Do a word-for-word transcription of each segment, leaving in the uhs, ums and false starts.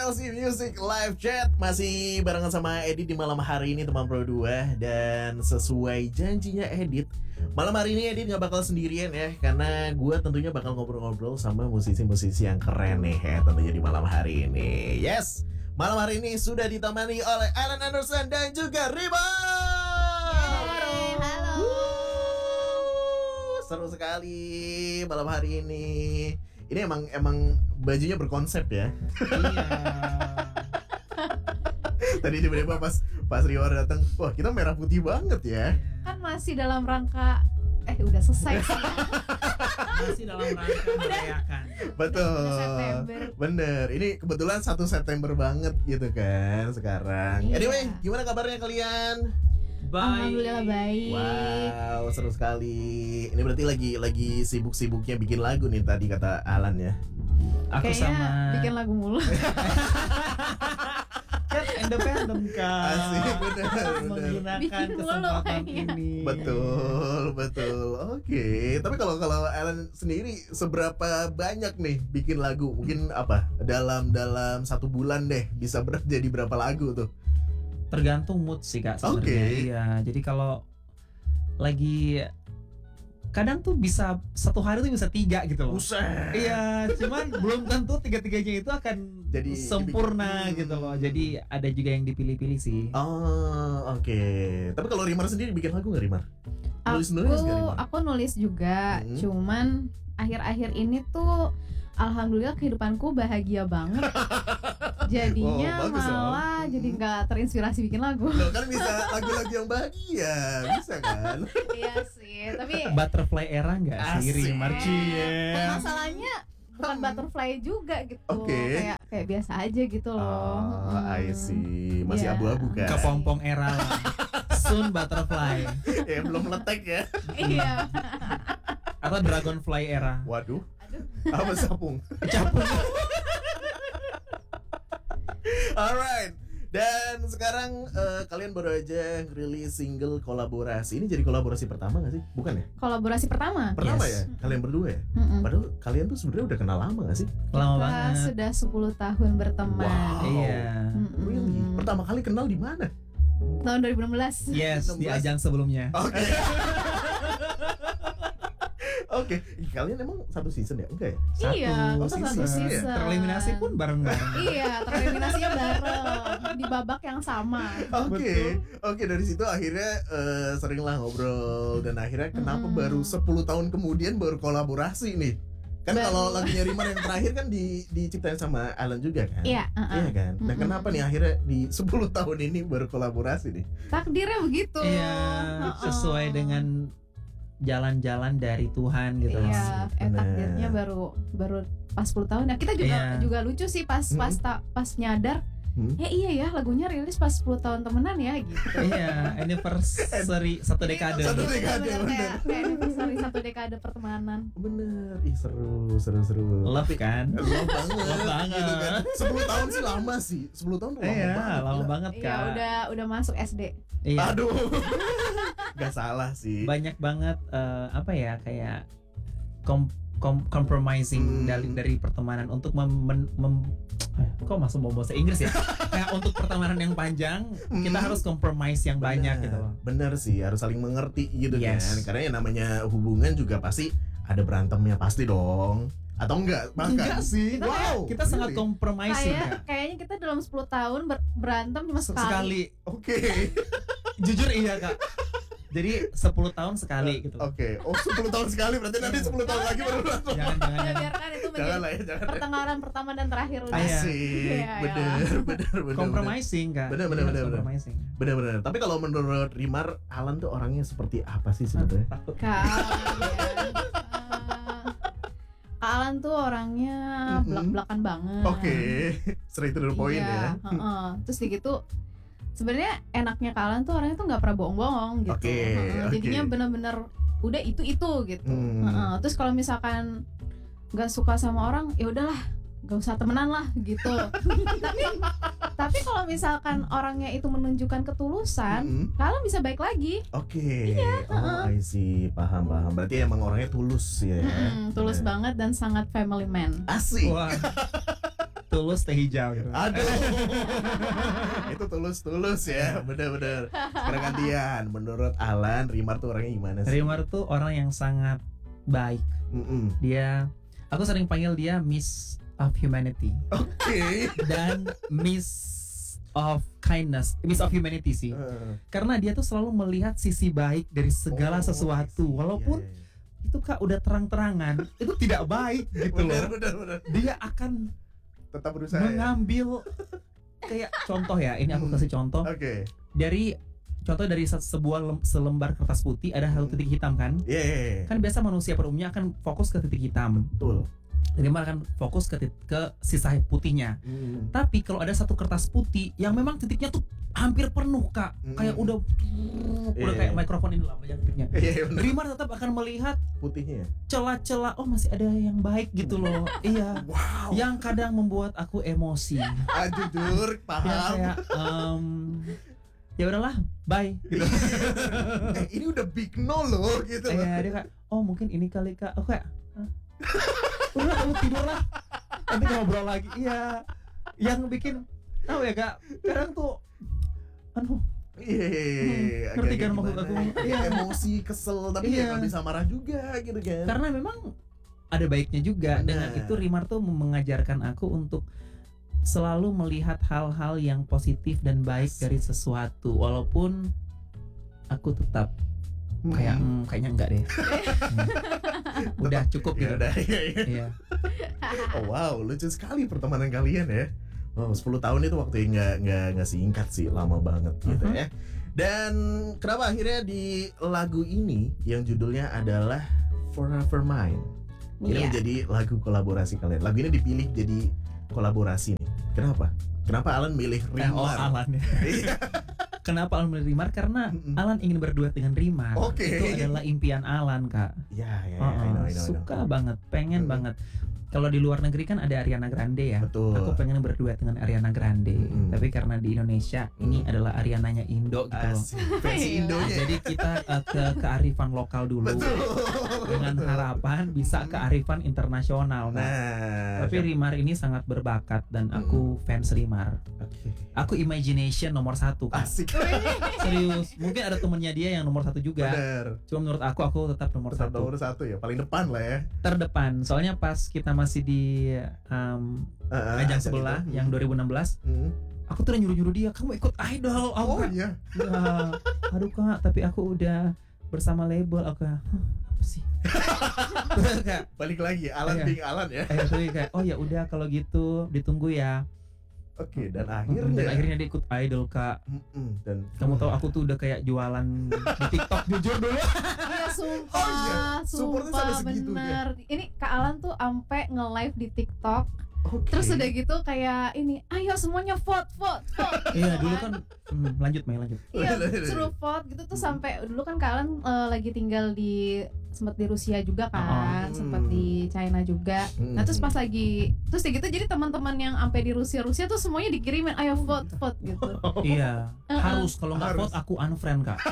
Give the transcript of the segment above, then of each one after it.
M L C Music Live Chat masih barengan sama Edit di malam hari ini teman Pro dua. Dan sesuai janjinya Edit, malam hari ini Edit gak bakal sendirian ya, karena gue tentunya bakal ngobrol-ngobrol sama musisi-musisi yang keren nih ya tentunya di malam hari ini. Yes, malam hari ini sudah ditemani oleh Alan Anderson dan juga Rima. Yeay, halo. Wuh, seru sekali malam hari ini. Ini emang emang bajunya berkonsep ya. Iya. Tadi tiba-tiba pas pas Rio datang, wah kita merah putih banget ya. Kan masih dalam rangka eh udah selesai sih. Masih dalam rangka merayakan. Betul. Udah September. Bener. Ini kebetulan satu September banget gitu kan sekarang. Iya. Anyway, gimana kabarnya kalian? Bye. Alhamdulillah baik. Wow, seru sekali. Ini berarti lagi lagi sibuk-sibuknya bikin lagu nih tadi kata Alan ya. Aku Kayaknya sama bikin lagu mulu. kan independen kan. Asik, bener, bener. Menggunakan Bikin mulu kesempatan kayaknya. ini. Betul, betul. Oke, tapi kalau kalau Alan sendiri seberapa banyak nih bikin lagu? Mungkin apa? Dalam dalam satu bulan deh bisa ber- jadi berapa lagu tuh? Tergantung mood sih Kak sebenarnya. Oke. Iya, jadi kalau lagi kadang tuh bisa satu hari tuh bisa tiga gitu loh. Buset. Iya, cuman belum tentu tiga-tiganya itu akan Jadi sempurna dibikin. gitu loh. Jadi ada juga yang dipilih-pilih sih. Oh, oke. Tapi kalau Rimar sendiri bikin lagu nggak Rimar? Nulis nulis Aku nggak Rimar? aku nulis juga, Hmm. cuman akhir-akhir ini tuh alhamdulillah kehidupanku bahagia banget. Jadinya Oh, bagus dong. malah jadi Hmm. nggak terinspirasi bikin lagu. Loh kan bisa lagu-lagu yang bahagia, bisa kan? Iya sih, tapi Butterfly era nggak sih Asik. Rimar Cie? masalahnya bukan butterfly juga gitu. Oke. Kayak kayak biasa aja gitu loh. Oh, I see. Masih Iya. abu-abu kan? Kepompong era lah. Soon Butterfly Ya belum letek ya. Iya. atau Dragonfly era. Waduh. Aduh. Apa sapung? Capung. Alright. Dan sekarang eh, kalian baru aja rilis single kolaborasi. Ini jadi kolaborasi pertama gak sih? Bukan ya? Kolaborasi pertama. Pertama Yes. ya? Kalian berdua ya? Mm-mm. Padahal kalian tuh sebenarnya udah kenal lama gak sih? Lama Kita banget. sudah sepuluh tahun berteman. Wow. Iya. Mm-mm. Really? Pertama kali kenal di mana? Tahun dua ribu enam belas. Yes, di enam belas. ajang sebelumnya. Oke. Oke, Ih, kalian emang satu season ya? Enggak ya? Satu Iya, Oh, kita season. satu season. Tereliminasi pun bareng-bareng. Iya, tereliminasinya bareng di babak yang sama. Oke, oke dari situ akhirnya eh, seringlah ngobrol dan akhirnya kenapa Mm-mm. baru sepuluh tahun kemudian baru kolaborasi nih? Kan Baru. kalau lagunya Rimar yang terakhir kan di diciptain sama Alan juga kan? Iya, uh-uh. Iya kan? Nah, Mm-mm. kenapa nih akhirnya di sepuluh tahun ini baru kolaborasi nih? Takdirnya begitu. Iya, Uh-uh. sesuai dengan jalan-jalan dari Tuhan gitu loh. Iya, eh Bener. takdirnya baru baru pas sepuluh tahun. Nah, kita juga Iya. juga lucu sih pas Mm-mm. pas ta- pas nyadar. Hmm. Eh iya ya, lagunya rilis pas sepuluh tahun temenan ya gitu. Iya, anniversary satu dekade. Satu dekade, Bener-bener bener. kayak, kayak anniversary satu dekade pertemanan. Bener, ih seru, seru, seru. Love kan? Love banget, Love banget. gitu kan. sepuluh tahun sih lama sih, sepuluh tahun tuh lama Iya, banget. lama gila. banget Iya, Kak. udah udah masuk S D. Iya. Aduh, gak salah sih. Banyak banget eh, apa ya kayak kom, kom- compromising Hmm. dari dari pertemanan untuk mem, mem- mem- eh, kok masuk mau bahasa Inggris ya? Kayak untuk pertemanan yang panjang kita Hmm. harus compromise yang banyak Bener, gitu loh. Bener sih, harus saling mengerti gitu Yes. kan. Karena yang namanya hubungan juga pasti ada berantemnya pasti dong. Atau enggak? Bahkan. Enggak sih. Kita Wow. Kita sangat really? compromising Kayak Kak. kayaknya kita dalam sepuluh tahun ber- berantem cuma sekali. Sekali. Oke. Jujur iya Kak. Jadi sepuluh tahun sekali gitu. Oke. Oh, sepuluh tahun sekali berarti nanti sepuluh tahun lagi baru berantem. Jangan jangan Ya jangan. biarkan itu Jangan menjadi lah ya, jangan. ya. pertengahan pertama dan terakhir udah. Iya. Asik. Iya, Bener, bener, bener. Compromising Kak. Bener, bener, Iya, bener, bener. Compromising. Bener-bener. Tapi kalau menurut Rimar, Alan tuh orangnya seperti apa sih sebetulnya? Kalian. Kak Alan tuh orangnya Mhm. belak-belakan banget. Oke. Straight to the point iya, ya. heeh. Terus di gitu sebenarnya enaknya Kak Alan tuh orangnya tuh nggak pernah bohong-bohong gitu. Oke, Heeh, oke. Jadinya bener-bener udah itu itu gitu. Hmm. Heeh. Terus kalau misalkan nggak suka sama orang, ya udahlah, nggak usah temenan lah gitu. tapi tapi kalau misalkan orangnya itu menunjukkan ketulusan, Mm-mm. Kak Alan bisa baik lagi. Oke. Oh, I see. Paham, paham. Berarti emang orangnya tulus ya. Mm-mm, tulus Bener. banget dan sangat family man. Asik. Wah. tulus teh hijau gitu. Aduh. Itu tulus-tulus ya, bener-bener. Sekarang gantian. Menurut Alan, Rimar tuh orangnya gimana sih? Rimar tuh orang yang sangat baik. Mm-mm. Dia, aku sering panggil dia Miss of Humanity Oke. dan Miss of Kindness, Miss of Humanity sih. Uh, Karena dia tuh selalu melihat sisi baik dari segala oh, sesuatu, iya, walaupun iya, iya. itu kak udah terang-terangan, itu tidak baik gitu Bener, loh. bener, bener. Dia akan Tetap berusaha ya? mengambil kayak contoh ya, ini aku Hmm. kasih contoh Oke. dari contoh dari se- sebuah lem- selembar kertas putih ada satu Hmm. titik hitam kan. Iya, iya, iya. Kan biasa manusia pada umumnya akan fokus ke titik hitam. Betul. Jadi malah akan fokus ke tit- ke sisa putihnya. Mm. Tapi kalau ada satu kertas putih yang memang titiknya tuh hampir penuh kak, Hmm. kayak udah udah Iya, kayak iya. mikrofon ini lah banyak titiknya. Iya, iya, bener. Rimar tetap akan melihat Putihnya. celah-celah, oh masih ada yang baik gitu loh. Iya. Wow. Yang kadang membuat aku emosi. Ah, jujur, Ya paham. kayak em, ya udahlah, bye gitu. Eh, ini udah big no loh gitu. loh. Iya, dia kayak, oh mungkin ini kali kak. Oh kayak, "Hah? Udah kamu tidur lah. Nanti ngobrol lagi. Iya. Yang bikin tahu ya kak, kadang tuh aduh, Iya, iya, iya, iya. Hmm, ngerti Agak-agak kan maksud gimana aku? gitu. Iya. Emosi, kesel, tapi Iya. ya nggak bisa marah juga gitu kan. karena memang ada baiknya juga. Benar. Dengan itu Rimar tuh mengajarkan aku untuk selalu melihat hal-hal yang positif dan baik Asik. dari sesuatu, walaupun aku tetap Hmm. kayak hmm, kayaknya enggak deh. Hmm. Udah cukup Ya gitu. udah, iya, iya. Iya. Oh wow, lucu sekali pertemanan kalian ya. Wow, sepuluh tahun itu waktu yang nggak nggak nggak singkat sih, lama banget gitu Mhm. ya. Dan kenapa akhirnya di lagu ini yang judulnya adalah Forever Mine ini Iya. menjadi lagu kolaborasi kalian. Lagu ini dipilih jadi kolaborasi nih. Kenapa? Kenapa Alan milih Eh, oh Rimar? Alan ya. Iya. Kenapa Alan milih Rimar? Karena Mm-mm. Alan ingin berduet dengan Rimar. Oke. Itu adalah impian Alan kak. Ya, ya, ya, Oh, I know, I know, I know. suka banget, pengen Mm-mm. banget. Kalau di luar negeri kan ada Ariana Grande ya. Betul. Aku pengen berduet dengan Ariana Grande. Mm-mm. Tapi karena di Indonesia ini Mm. adalah Ariananya Indo gitu loh. Asik. Versi Iya. Indonya. Jadi kita uh, ke kearifan lokal dulu. Betul. Dengan Betul. harapan bisa kearifan internasional. Nah, Nah, tapi Rimar ini sangat berbakat dan aku fans Rimar. Oke. Aku imagination nomor satu kan. Asik. Serius, mungkin ada temennya dia yang nomor satu juga. Bener. Cuma menurut aku aku tetap nomor Tetap satu, nomor satu ya, paling depan lah ya. terdepan. Soalnya pas kita masih di um, Uh, ajang ajang sebelah itu. yang dua ribu enam belas, Hmm. aku tuh udah nyuruh-nyuruh dia, kamu ikut idol. Aku Oh kan, iya. ya, aduh kak, tapi aku udah bersama label. Aku kayak, "Hah, apa sih?" Terus kayak, Balik lagi, Alan Iya. being Alan ya. eh, tapi kayak, oh ya udah kalau gitu ditunggu ya. Oke, dan Dan akhirnya. akhirnya dia ikut idol kak. Mm-mm, dan Kamu tahu aku tuh udah kayak jualan di TikTok jujur dulu. Iya sumpah, Oh iya, supportnya sumpah sampai segitunya. bener. Ini Kak Alan tuh ampe nge-live di TikTok. Oke. Terus udah gitu kayak ini, ayo semuanya vote, vote, vote. Iya dulu kan, hmm, lanjut Mei lanjut. Iya, Lanjut, lanjut. suruh vote gitu tuh Hmm. sampai dulu kan Kak Alan eh, lagi tinggal di sempat di Rusia juga kan, Oh. sempat di China juga. Mm-mm. Nah terus pas lagi terus kayak gitu jadi teman-teman yang sampai di Rusia Rusia tuh semuanya dikirimin ayo vote vote gitu. Iya, Uh-uh. harus kalau nggak Harus. vote aku unfriend kak.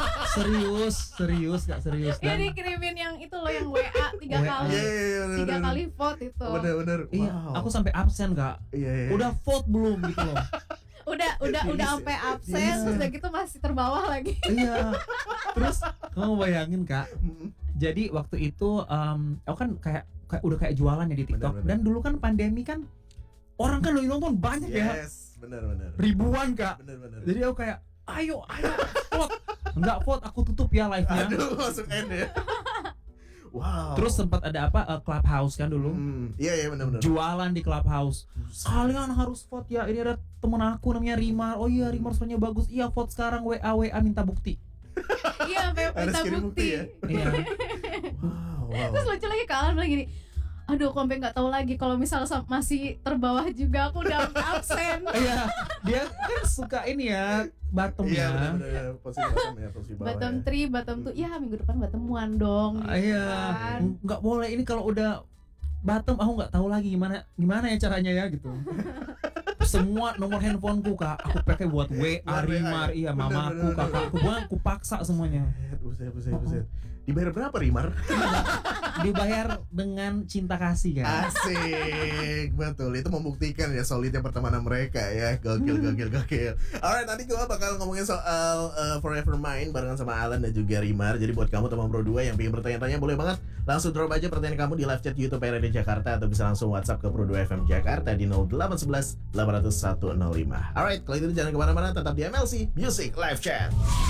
Serius, serius gak serius Iya dan dikirimin yang itu loh yang W A tiga W A. kali Iya, iya, iya, bener, tiga bener. kali vote itu. Bener-bener. iya, Wow. aku sampai absen kak. Iya, iya. Udah vote belum gitu loh. Udah udah Di udah list sampai ya? absen Di list terus ya? udah gitu masih terbawah lagi. Iya. Terus kamu bayangin kak. Mm-mm. Jadi waktu itu um, aku kan kayak, kayak udah kayak jualan ya di TikTok. Bener, bener. Dan dulu kan pandemi kan orang kan lagi nonton banyak ya, Yes, bener-bener. ribuan kak. Bener-bener. Jadi aku kayak, ayo, ayo, vote. Enggak vote, aku tutup ya live-nya. Aduh, masuk end ya. Wow. Terus sempat ada apa, uh, Clubhouse kan dulu. Hmm, iya, iya, bener-bener. Jualan di Clubhouse. Kalian harus vote ya. Ini ada temen aku namanya Rimar. Oh iya, Rimar suaranya bagus. Iya, vote sekarang. W A W A minta bukti. Iya sampai Harus minta kirim bukti bukti. ya? Iya. Wow, wow. Terus lucu lagi Kak Alan bilang gini, aduh kok sampai nggak tahu lagi kalau misal sam- masih terbawah juga aku udah sampai absen. Iya, dia kan suka ini ya, bottom Iya, ya. bener-bener. Posisi bottom ya, posisi bawah Bottom ya. three, bottom two, ya minggu depan bottomuan dong. Ah, gitu Iya, kan. nggak boleh ini kalau udah bottom aku nggak tahu lagi gimana gimana ya caranya ya gitu. Semua nomor handphoneku kak, aku pakai buat W A Buat W A Rimar, ya? iya Bener, mamaku, bener, kakakku, pokoknya aku paksa semuanya. Buset, buset, buset. Dibayar berapa, Rimar? dibayar dengan cinta kasih kan. Asik, betul. Itu membuktikan ya solidnya pertemanan mereka ya. Gokil, gokil, gokil. Alright, nanti gue bakal ngomongin soal uh, Forever Mine barengan sama Alan dan juga Rimar. Jadi buat kamu teman Pro dua yang pengen bertanya-tanya boleh banget langsung drop aja pertanyaan kamu di live chat YouTube R R D Jakarta atau bisa langsung WhatsApp ke Pro dua F M Jakarta di nol delapan satu satu delapan nol satu nol lima. Alright, kalau itu jangan kemana-mana, tetap di M L C Music Live Chat.